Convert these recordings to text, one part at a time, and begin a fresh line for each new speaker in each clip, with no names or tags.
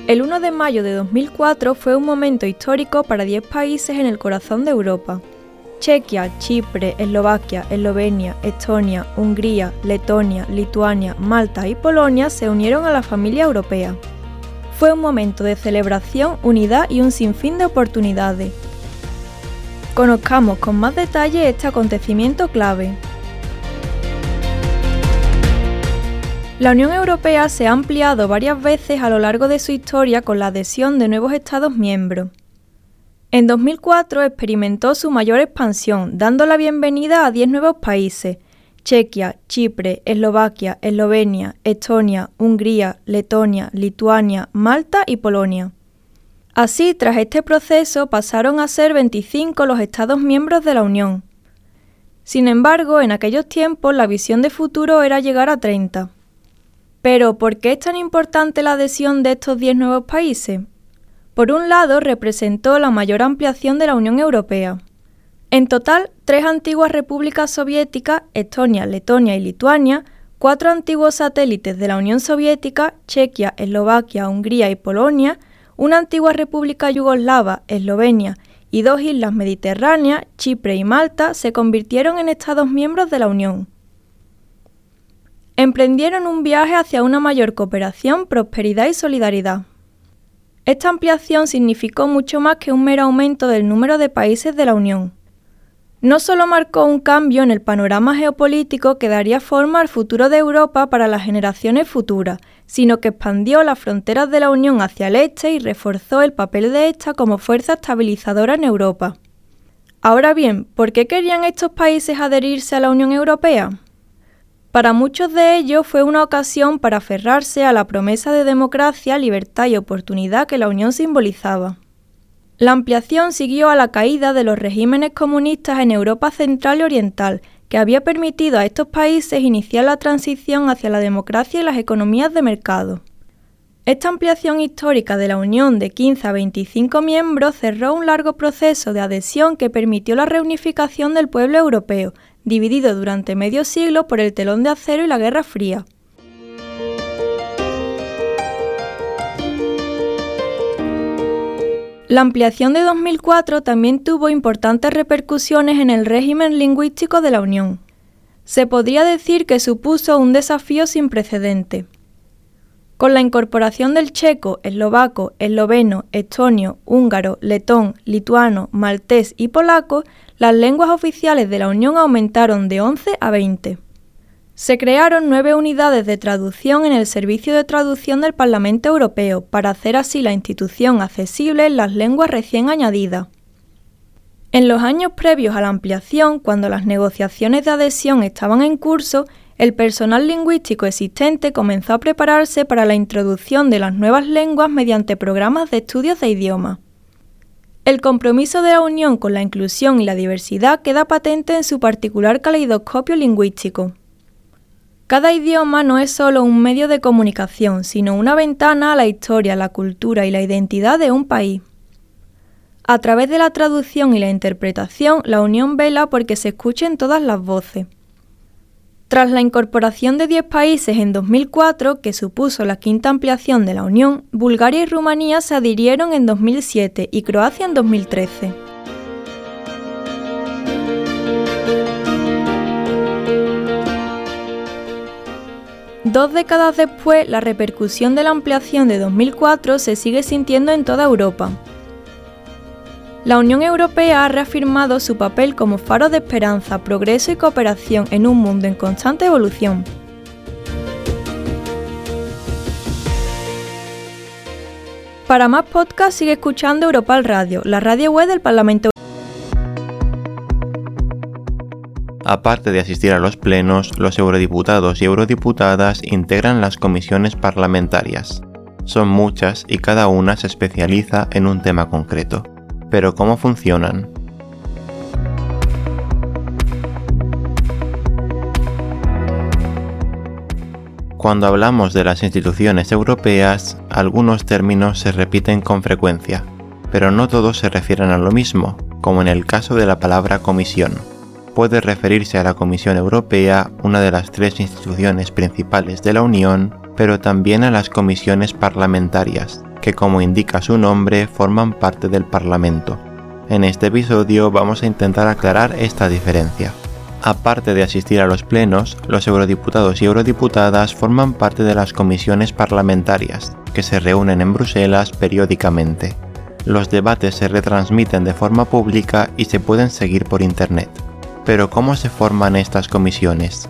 El 1 de mayo de 2004 fue un momento histórico para 10 países en el corazón de Europa. Chequia, Chipre, Eslovaquia, Eslovenia, Estonia, Hungría, Letonia, Lituania, Malta y Polonia se unieron a la familia europea. Fue un momento de celebración, unidad y un sinfín de oportunidades. Conozcamos con más detalle este acontecimiento clave. La Unión Europea se ha ampliado varias veces a lo largo de su historia con la adhesión de nuevos Estados miembros. En 2004 experimentó su mayor expansión, dando la bienvenida a 10 nuevos países: Chequia, Chipre, Eslovaquia, Eslovenia, Estonia, Hungría, Letonia, Lituania, Malta y Polonia. Así, tras este proceso, pasaron a ser 25 los Estados miembros de la Unión. Sin embargo, en aquellos tiempos la visión de futuro era llegar a 30. Pero, ¿por qué es tan importante la adhesión de estos 10 nuevos países? Por un lado, representó la mayor ampliación de la Unión Europea. En total, 3 antiguas repúblicas soviéticas, Estonia, Letonia y Lituania, 4 antiguos satélites de la Unión Soviética, Chequia, Eslovaquia, Hungría y Polonia, una antigua república yugoslava, Eslovenia, y 2 islas mediterráneas, Chipre y Malta, se convirtieron en Estados miembros de la Unión. Emprendieron un viaje hacia una mayor cooperación, prosperidad y solidaridad. Esta ampliación significó mucho más que un mero aumento del número de países de la Unión. No solo marcó un cambio en el panorama geopolítico que daría forma al futuro de Europa para las generaciones futuras, sino que expandió las fronteras de la Unión hacia el este y reforzó el papel de esta como fuerza estabilizadora en Europa. Ahora bien, ¿por qué querían estos países adherirse a la Unión Europea? Para muchos de ellos fue una ocasión para aferrarse a la promesa de democracia, libertad y oportunidad que la Unión simbolizaba. La ampliación siguió a la caída de los regímenes comunistas en Europa Central y Oriental, que había permitido a estos países iniciar la transición hacia la democracia y las economías de mercado. Esta ampliación histórica de la Unión de 15 a 25 miembros cerró un largo proceso de adhesión que permitió la reunificación del pueblo europeo, dividido durante medio siglo por el telón de acero y la Guerra Fría. La ampliación de 2004 también tuvo importantes repercusiones en el régimen lingüístico de la Unión. Se podría decir que supuso un desafío sin precedente. Con la incorporación del checo, eslovaco, esloveno, estonio, húngaro, letón, lituano, maltés y polaco, las lenguas oficiales de la Unión aumentaron de 11 a 20. Se crearon 9 unidades de traducción en el Servicio de Traducción del Parlamento Europeo para hacer así la institución accesible en las lenguas recién añadidas. En los años previos a la ampliación, cuando las negociaciones de adhesión estaban en curso, el personal lingüístico existente comenzó a prepararse para la introducción de las nuevas lenguas mediante programas de estudios de idioma. El compromiso de la Unión con la inclusión y la diversidad queda patente en su particular caleidoscopio lingüístico. Cada idioma no es solo un medio de comunicación, sino una ventana a la historia, la cultura y la identidad de un país. A través de la traducción y la interpretación, la Unión vela porque se escuchen todas las voces. Tras la incorporación de 10 países en 2004, que supuso la quinta ampliación de la Unión, Bulgaria y Rumanía se adhirieron en 2007 y Croacia en 2013. Dos décadas después, la repercusión de la ampliación de 2004 se sigue sintiendo en toda Europa. La Unión Europea ha reafirmado su papel como faro de esperanza, progreso y cooperación en un mundo en constante evolución. Para más podcasts sigue escuchando Europal Radio, la radio web del Parlamento Europeo.
Aparte de asistir a los plenos, los eurodiputados y eurodiputadas integran las comisiones parlamentarias. Son muchas y cada una se especializa en un tema concreto. Pero ¿cómo funcionan? Cuando hablamos de las instituciones europeas, algunos términos se repiten con frecuencia, pero no todos se refieren a lo mismo, como en el caso de la palabra comisión. Puede referirse a la Comisión Europea, una de las 3 instituciones principales de la Unión, pero también a las comisiones parlamentarias, que como indica su nombre forman parte del Parlamento. En este episodio vamos a intentar aclarar esta diferencia. Aparte de asistir a los plenos, los eurodiputados y eurodiputadas forman parte de las comisiones parlamentarias, que se reúnen en Bruselas periódicamente. Los debates se retransmiten de forma pública y se pueden seguir por internet. Pero ¿cómo se forman estas comisiones?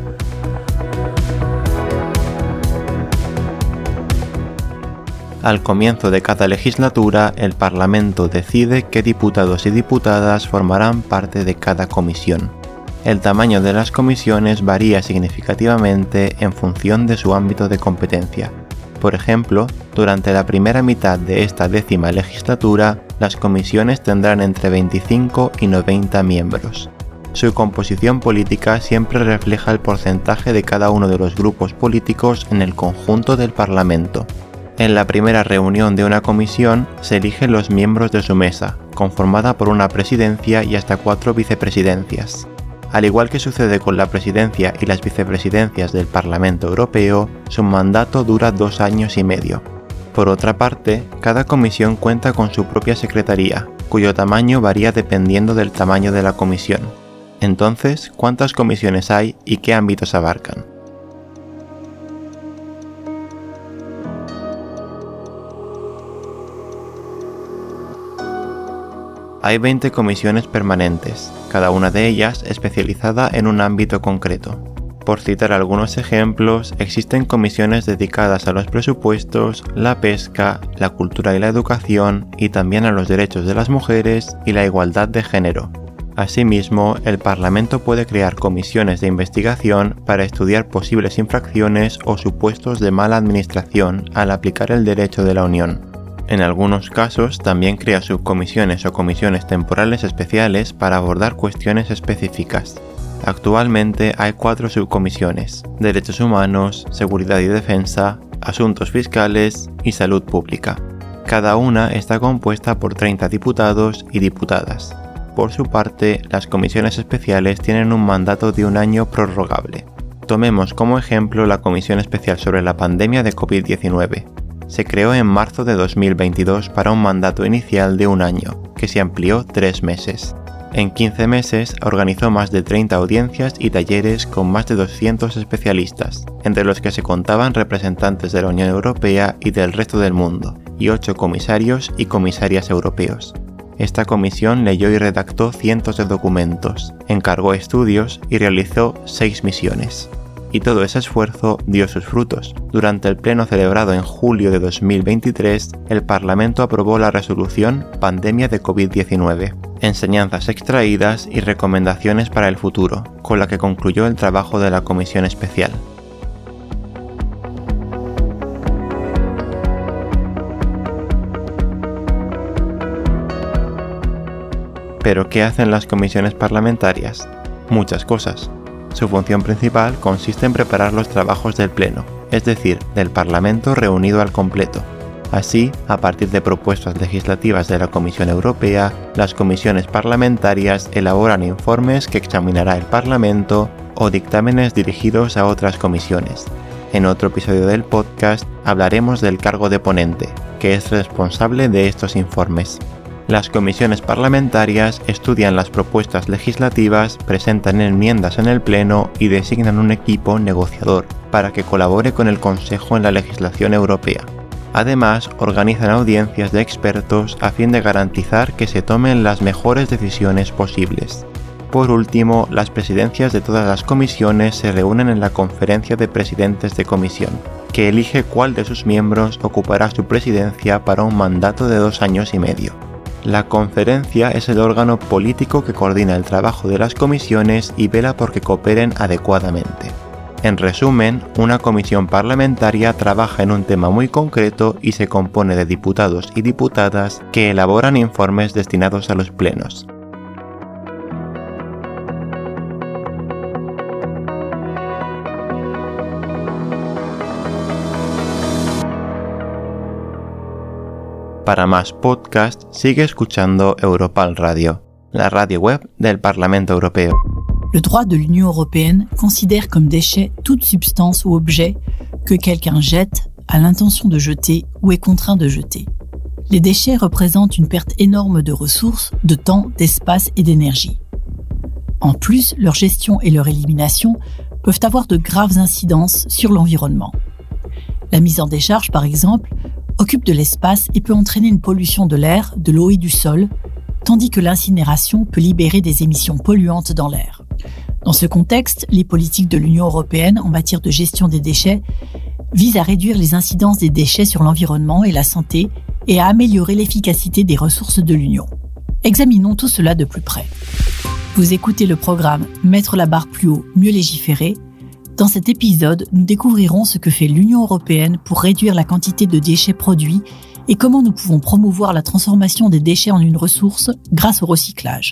Al comienzo de cada legislatura, el Parlamento decide qué diputados y diputadas formarán parte de cada comisión. El tamaño de las comisiones varía significativamente en función de su ámbito de competencia. Por ejemplo, durante la primera mitad de esta 10ª legislatura, las comisiones tendrán entre 25 y 90 miembros. Su composición política siempre refleja el porcentaje de cada uno de los grupos políticos en el conjunto del Parlamento. En la primera reunión de una comisión se eligen los miembros de su mesa, conformada por una presidencia y hasta 4 vicepresidencias. Al igual que sucede con la presidencia y las vicepresidencias del Parlamento Europeo, su mandato dura 2 años y medio. Por otra parte, cada comisión cuenta con su propia secretaría, cuyo tamaño varía dependiendo del tamaño de la comisión. Entonces, ¿cuántas comisiones hay y qué ámbitos abarcan? Hay 20 comisiones permanentes, cada una de ellas especializada en un ámbito concreto. Por citar algunos ejemplos, existen comisiones dedicadas a los presupuestos, la pesca, la cultura y la educación, y también a los derechos de las mujeres y la igualdad de género. Asimismo, el Parlamento puede crear comisiones de investigación para estudiar posibles infracciones o supuestos de mala administración al aplicar el derecho de la Unión. En algunos casos también crea subcomisiones o comisiones temporales especiales para abordar cuestiones específicas. Actualmente hay 4 subcomisiones: Derechos Humanos, Seguridad y Defensa, Asuntos Fiscales y Salud Pública. Cada una está compuesta por 30 diputados y diputadas. Por su parte, las comisiones especiales tienen un mandato de 1 año prorrogable. Tomemos como ejemplo la Comisión Especial sobre la Pandemia de COVID-19. Se creó en marzo de 2022 para un mandato inicial de 1 año, que se amplió 3 meses. En 15 meses organizó más de 30 audiencias y talleres con más de 200 especialistas, entre los que se contaban representantes de la Unión Europea y del resto del mundo, y 8 comisarios y comisarias europeos. Esta comisión leyó y redactó cientos de documentos, encargó estudios y realizó 6 misiones. Y todo ese esfuerzo dio sus frutos. Durante el pleno celebrado en julio de 2023, el Parlamento aprobó la resolución Pandemia de COVID-19, enseñanzas extraídas y recomendaciones para el futuro, con la que concluyó el trabajo de la Comisión Especial. ¿Pero qué hacen las comisiones parlamentarias? Muchas cosas. Su función principal consiste en preparar los trabajos del Pleno, es decir, del Parlamento reunido al completo. Así, a partir de propuestas legislativas de la Comisión Europea, las comisiones parlamentarias elaboran informes que examinará el Parlamento o dictámenes dirigidos a otras comisiones. En otro episodio del podcast hablaremos del cargo de ponente, que es responsable de estos informes. Las comisiones parlamentarias estudian las propuestas legislativas, presentan enmiendas en el Pleno y designan un equipo negociador para que colabore con el Consejo en la legislación europea. Además, organizan audiencias de expertos a fin de garantizar que se tomen las mejores decisiones posibles. Por último, las presidencias de todas las comisiones se reúnen en la Conferencia de Presidentes de Comisión, que elige cuál de sus miembros ocupará su presidencia para un mandato de 2 años y medio. La conferencia es el órgano político que coordina el trabajo de las comisiones y vela por que cooperen adecuadamente. En resumen, una comisión parlamentaria trabaja en un tema muy concreto y se compone de diputados y diputadas que elaboran informes destinados a los plenos. Para más podcasts, sigue escuchando Europal Radio, la radio web del Parlamento Europeo.
Le droit de l'Union européenne considère comme déchet toute substance ou objet que quelqu'un jette, a l'intention de jeter ou est contraint de jeter. Les déchets représentent une perte énorme de ressources, de temps, d'espace et d'énergie. En plus, leur gestion et leur élimination peuvent avoir de graves incidences sur l'environnement. La mise en décharge, par exemple, occupe de l'espace et peut entraîner une pollution de l'air, de l'eau et du sol, tandis que l'incinération peut libérer des émissions polluantes dans l'air. Dans ce contexte, les politiques de l'Union européenne en matière de gestion des déchets visent à réduire les incidences des déchets sur l'environnement et la santé et à améliorer l'efficacité des ressources de l'Union. Examinons tout cela de plus près. Vous écoutez le programme « Mettre la barre plus haut, mieux légiférer ». Dans cet épisode, nous découvrirons ce que fait l'Union européenne pour réduire la quantité de déchets produits et comment nous pouvons promouvoir la transformation des déchets en une ressource grâce au recyclage.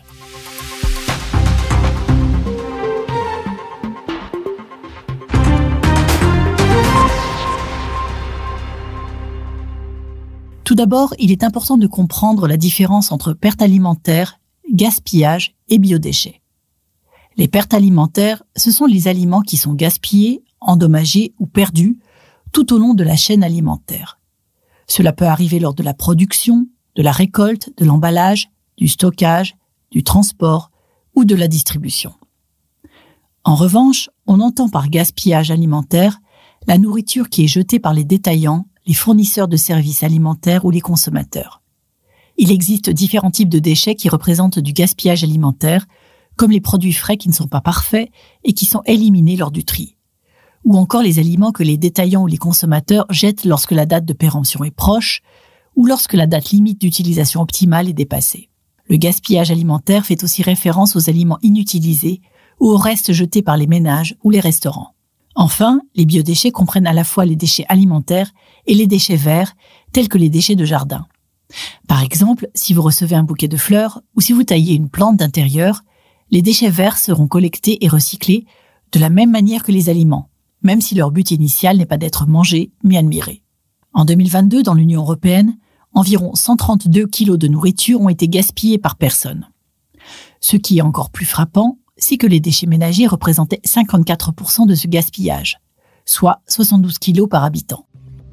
Tout d'abord, il est important de comprendre la différence entre perte alimentaire, gaspillage et biodéchets. Les pertes alimentaires, ce sont les aliments qui sont gaspillés, endommagés ou perdus tout au long de la chaîne alimentaire. Cela peut arriver lors de la production, de la récolte, de l'emballage, du stockage, du transport ou de la distribution. En revanche, on entend par gaspillage alimentaire la nourriture qui est jetée par les détaillants, les fournisseurs de services alimentaires ou les consommateurs. Il existe différents types de déchets qui représentent du gaspillage alimentaire, comme les produits frais qui ne sont pas parfaits et qui sont éliminés lors du tri, ou encore les aliments que les détaillants ou les consommateurs jettent lorsque la date de péremption est proche ou lorsque la date limite d'utilisation optimale est dépassée. Le gaspillage alimentaire fait aussi référence aux aliments inutilisés ou aux restes jetés par les ménages ou les restaurants. Enfin, les biodéchets comprennent à la fois les déchets alimentaires et les déchets verts, tels que les déchets de jardin. Par exemple, si vous recevez un bouquet de fleurs ou si vous taillez une plante d'intérieur, les déchets verts seront collectés et recyclés de la même manière que les aliments, même si leur but initial n'est pas d'être mangés, mais admirés. En 2022, dans l'Union européenne, environ 132 kilos de nourriture ont été gaspillés par personne. Ce qui est encore plus frappant, c'est que les déchets ménagers représentaient 54% de ce gaspillage, soit 72 kilos par habitant.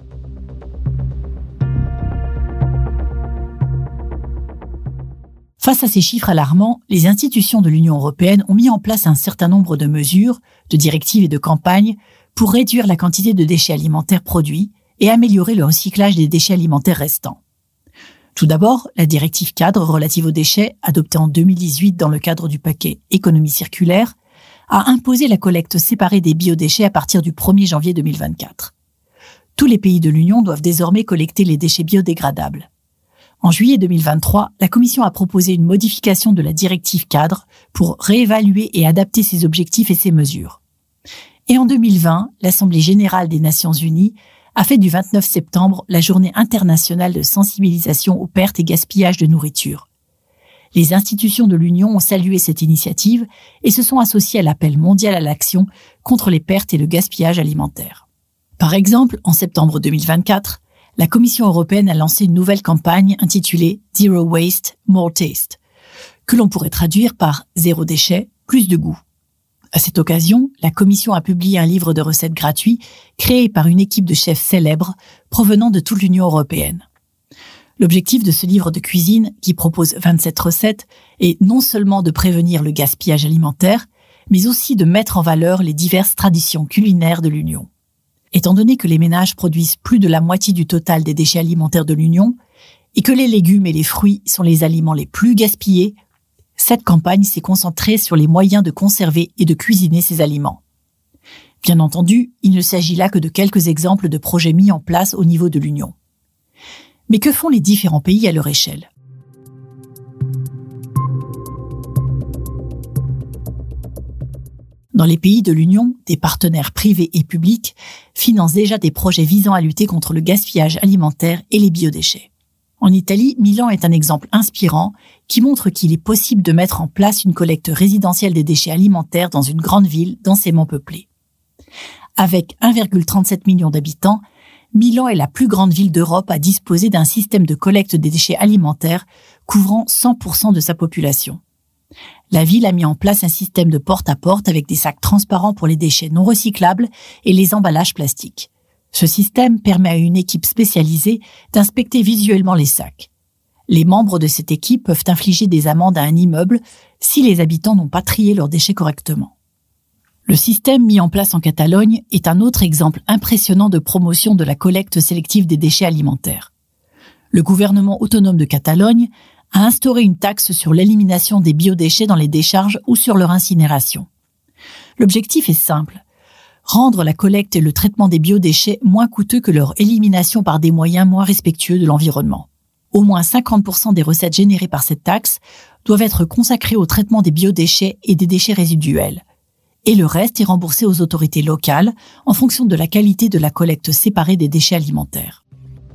Face à ces chiffres alarmants, les institutions de l'Union européenne ont mis en place un certain nombre de mesures, de directives et de campagnes pour réduire la quantité de déchets alimentaires produits et améliorer le recyclage des déchets alimentaires restants. Tout d'abord, la directive cadre relative aux déchets, adoptée en 2018 dans le cadre du paquet économie circulaire, a imposé la collecte séparée des biodéchets à partir du 1er janvier 2024. Tous les pays de l'Union doivent désormais collecter les déchets biodégradables. En juillet 2023, la Commission a proposé une modification de la directive cadre pour réévaluer et adapter ses objectifs et ses mesures. Et en 2020, l'Assemblée générale des Nations unies a fait du 29 septembre la journée internationale de sensibilisation aux pertes et gaspillages de nourriture. Les institutions de l'Union ont salué cette initiative et se sont associées à l'appel mondial à l'action contre les pertes et le gaspillage alimentaire. Par exemple, en septembre 2024, la Commission européenne a lancé une nouvelle campagne intitulée « Zero Waste, More Taste », que l'on pourrait traduire par « Zéro déchet, plus de goût ». À cette occasion, la Commission a publié un livre de recettes gratuit créé par une équipe de chefs célèbres provenant de toute l'Union européenne. L'objectif de ce livre de cuisine, qui propose 27 recettes, est non seulement de prévenir le gaspillage alimentaire, mais aussi de mettre en valeur les diverses traditions culinaires de l'Union. Étant donné que les ménages produisent plus de la moitié du total des déchets alimentaires de l'Union et que les légumes et les fruits sont les aliments les plus gaspillés, cette campagne s'est concentrée sur les moyens de conserver et de cuisiner ces aliments. Bien entendu, il ne s'agit là que de quelques exemples de projets mis en place au niveau de l'Union. Mais que font les différents pays à leur échelle ? Dans les pays de l'Union, des partenaires privés et publics financent déjà des projets visant à lutter contre le gaspillage alimentaire et les biodéchets. En Italie, Milan est un exemple inspirant qui montre qu'il est possible de mettre en place une collecte résidentielle des déchets alimentaires dans une grande ville densément peuplée. Avec 1,37 million d'habitants, Milan est la plus grande ville d'Europe à disposer d'un système de collecte des déchets alimentaires couvrant 100% de sa population. La ville a mis en place un système de porte-à-porte avec des sacs transparents pour les déchets non recyclables et les emballages plastiques. Ce système permet à une équipe spécialisée d'inspecter visuellement les sacs. Les membres de cette équipe peuvent infliger des amendes à un immeuble si les habitants n'ont pas trié leurs déchets correctement. Le système mis en place en Catalogne est un autre exemple impressionnant de promotion de la collecte sélective des déchets alimentaires. Le gouvernement autonome de Catalogne a instauré une taxe sur l'élimination des biodéchets dans les décharges ou sur leur incinération. L'objectif est simple, rendre la collecte et le traitement des biodéchets moins coûteux que leur élimination par des moyens moins respectueux de l'environnement. Au moins 50% des recettes générées par cette taxe doivent être consacrées au traitement des biodéchets et des déchets résiduels. Et le reste est remboursé aux autorités locales en fonction de la qualité de la collecte séparée des déchets alimentaires.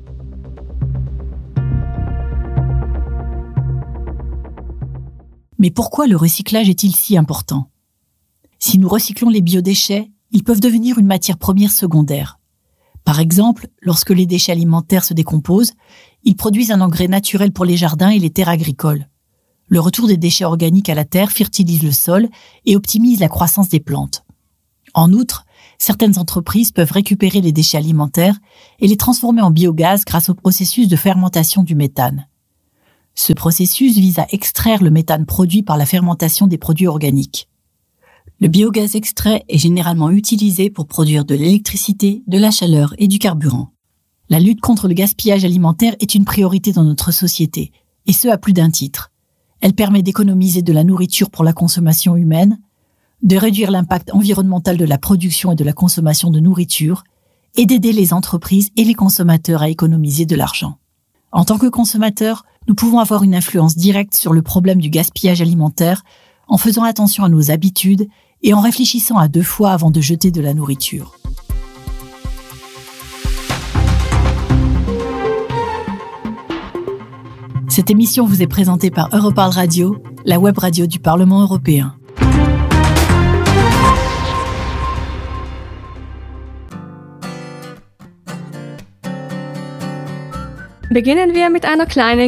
Mais pourquoi le recyclage est-il si important ? Si nous recyclons les biodéchets, ils peuvent devenir une matière première secondaire. Par exemple, lorsque les déchets alimentaires se décomposent, ils produisent un engrais naturel pour les jardins et les terres agricoles. Le retour des déchets organiques à la terre fertilise le sol et optimise la croissance des plantes. En outre, certaines entreprises peuvent récupérer les déchets alimentaires et les transformer en biogaz grâce au processus de fermentation du méthane. Ce processus vise à extraire le méthane produit par la fermentation des produits organiques. Le biogaz extrait est généralement utilisé pour produire de l'électricité, de la chaleur et du carburant. La lutte contre le gaspillage alimentaire est une priorité dans notre société, et ce à plus d'un titre. Elle permet d'économiser de la nourriture pour la consommation humaine, de réduire l'impact environnemental de la production et de la consommation de nourriture, et d'aider les entreprises et les consommateurs à économiser de l'argent. En tant que consommateurs, nous pouvons avoir une influence directe sur le problème du gaspillage alimentaire en faisant attention à nos habitudes et en réfléchissant à 2 fois avant de jeter de la nourriture. Cette émission vous est présentée par Europarl Radio, la web radio du Parlement européen.
Beginnen wir mit einer kleinen